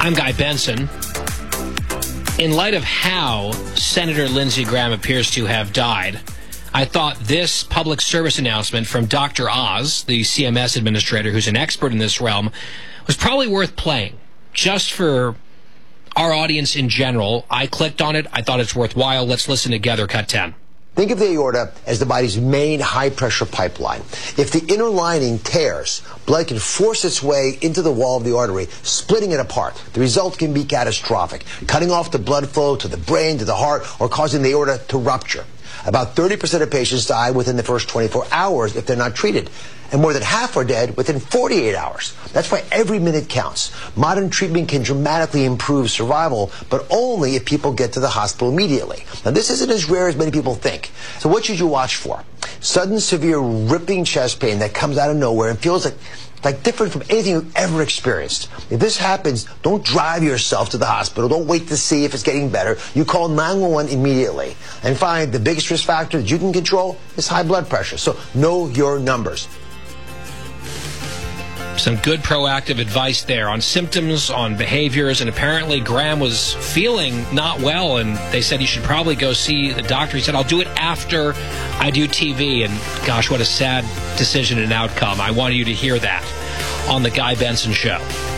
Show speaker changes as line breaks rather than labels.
I'm Guy Benson. In light of how Senator Lindsey Graham appears to have died, I thought this public service announcement from Dr. Oz, the CMS administrator who's an expert in this realm, was probably worth playing. Just for our audience in general, I clicked on it. I thought it's worthwhile. Let's listen together. Cut 10.
Think of the aorta as the body's main high-pressure pipeline. If the inner lining tears, blood can force its way into the wall of the artery, splitting it apart. The result can be catastrophic, cutting off the blood flow to the brain, to the heart, or causing the aorta to rupture. About 30% of patients die within the first 24 hours if they're not treated, and more than half are dead within 48 hours. That's why every minute counts. Modern treatment can dramatically improve survival, but only if people get to the hospital immediately. Now, this isn't as rare as many people think. So what should you watch for? Sudden, severe, ripping chest pain that comes out of nowhere and feels like different from anything you've ever experienced. If this happens, don't drive yourself to the hospital. Don't wait to see if it's getting better. You call 911 immediately. And finally, the biggest risk factor that you can control is high blood pressure. So know your numbers.
Some good proactive advice there on symptoms, on behaviors, and apparently Graham was feeling not well, and they said he should probably go see the doctor. He said, I'll do it after I do TV, and gosh, what a sad decision and outcome. I wanted you to hear that on The Guy Benson Show.